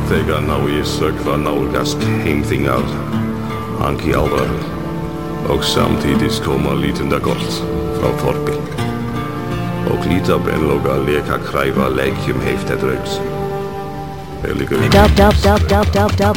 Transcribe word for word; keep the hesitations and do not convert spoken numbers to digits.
Þegar ná ég sökva nálgast heimþingar, hangi álvar og samtíðis koma lítunda gott frá þorpi. Og líta benloga leka kræfa leikjum heift et raugs. Er líka